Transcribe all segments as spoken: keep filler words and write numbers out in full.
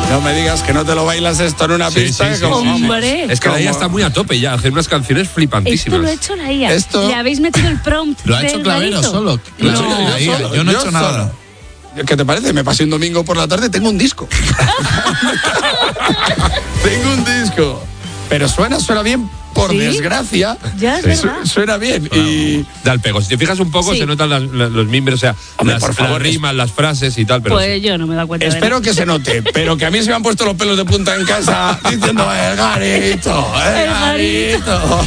No me digas que no te lo bailas esto en una Sí, pista. sí, sí, como, sí. Hombre. Es que la I A está muy a tope ya, hacer unas canciones flipantísimas. Esto lo ha hecho la I A. Esto- Le habéis metido el prompt. Lo ha hecho del Clavero garito. solo. Lo ha hecho No. la I A. solo, Yo no he yo hecho solo. nada. ¿Qué te parece? Me pasé un domingo por la tarde, tengo un disco. Tengo un disco. Pero suena, suena bien, por ¿Sí? desgracia. Ya es Su- verdad. Suena bien. Y Da el pego. Si te fijas un poco, Sí. se notan las- las- los mimbres, o sea, Hombre, las, por favor, las rimas, las frases y tal, pero Pues sí. yo no me he dado cuenta de espero nada. que se note, pero que a mí se me han puesto los pelos de punta en casa diciendo el garito, el El garito.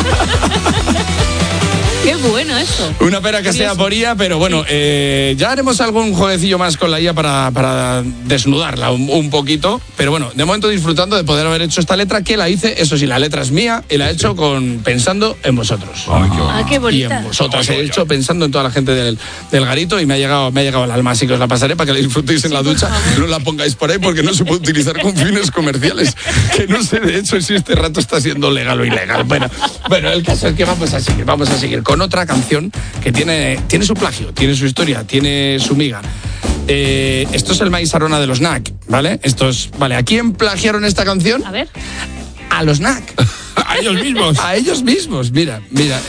Qué bueno eso. Una pena que sea por I A, pero bueno, eh, ya haremos algún jueguecillo más con la I A para, para desnudarla un, un poquito. Pero bueno, de momento disfrutando de poder haber hecho esta letra, que la hice, eso sí, la letra es mía y la he hecho con pensando en vosotros. Ay, qué bonito. Ah, qué Y bonita. en vosotras he hecho pensando en toda la gente del, del garito y me ha llegado me ha llegado al alma, así que os la pasaré para que la disfrutéis en la ducha. No la pongáis por ahí porque no se puede utilizar con fines comerciales, que no sé de hecho si este rato está siendo legal o ilegal. Bueno, bueno, el caso es que vamos a seguir, vamos a seguir con otra canción que tiene, tiene su plagio, tiene su historia, tiene su miga. Eh, esto es el Maíz Arona de los N A C, ¿vale? Esto es, vale, ¿a quién plagiaron esta canción? A ver. A los N A C. A ellos mismos. A ellos mismos, mira, mira.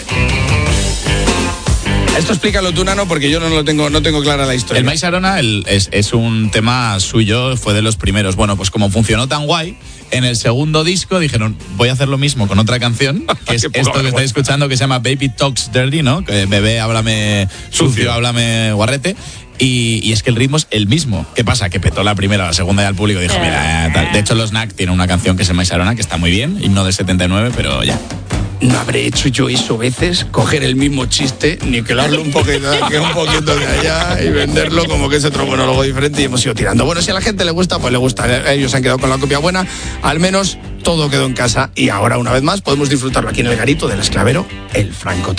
Esto explícalo tú, Nano, porque yo no lo tengo, no tengo clara la historia. El Maíz Arona el- es, es un tema suyo, fue de los primeros. Bueno, pues como funcionó tan guay, en el segundo disco dijeron, voy a hacer lo mismo con otra canción, que es Qué poca esto que vergüenza. estáis escuchando, que se llama Baby Talks Dirty, ¿no? Que bebé, háblame sucio, Sucio. háblame guarrete. Y, y es que el ritmo es el mismo. ¿Qué pasa? Que petó la primera, la segunda y al público dijo, mira, eh, tal. De hecho, los N A C tienen una canción que se llama Maíz Arona, que está muy bien, himno del setenta y nueve, pero ya. No habré hecho yo eso veces, coger el mismo chiste, niquelarlo un poquito de aquí, un poquito de allá y venderlo como que es otro monólogo diferente y hemos ido tirando. Bueno, si a la gente le gusta, pues le gusta. Ellos se han quedado con la copia buena, al menos todo quedó en casa y ahora una vez más podemos disfrutarlo aquí en el garito del esclavero, el francotirador.